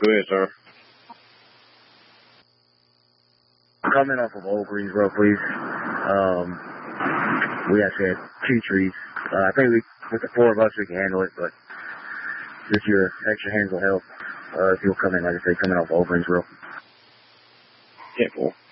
Go ahead, sir. Coming off of Old Greensboro, please. We actually had 2 trees. I think with the 4 of us, we can handle it, but just your extra hands will help. If you'll come in, like I say, coming off Old Greensboro. 10-4.